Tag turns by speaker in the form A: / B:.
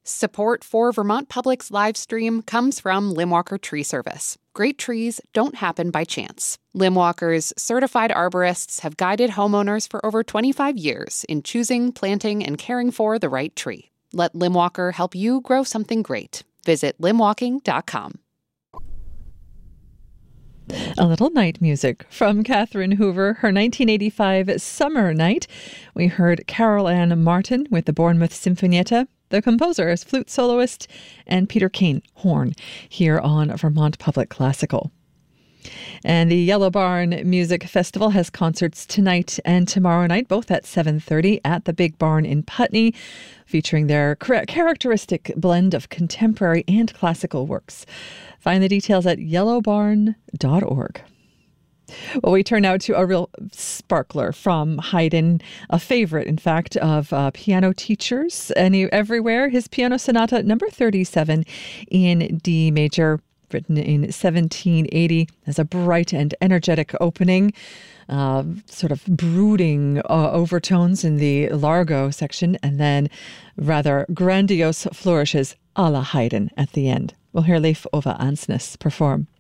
A: Support for Vermont Public's live stream comes from Limwalker Tree Service. Great trees don't happen by chance. Limwalker's certified arborists have guided homeowners for over 25 years in choosing, planting, and caring for the right tree. Let Limwalker help you grow something great. Visit limwalking.com.
B: A little night music from Catherine Hoover, her 1985 Summer Night. We heard Carol Ann Martin with the Bournemouth Sinfonietta. The composer is flute soloist, and Peter Kane, horn, here on Vermont Public Classical. And the Yellow Barn Music Festival has concerts tonight and tomorrow night, both at 7:30 at the Big Barn in Putney, featuring their characteristic blend of contemporary and classical works. Find the details at yellowbarn.org. Well, we turn now to a real sparkler from Haydn, a favorite, in fact, of piano teachers everywhere. His Piano Sonata number 37 in D major, written in 1780, has a bright and energetic opening, sort of brooding overtones in the largo section, and then rather grandiose flourishes a la Haydn at the end. We'll hear Leif Ove Ansnes perform.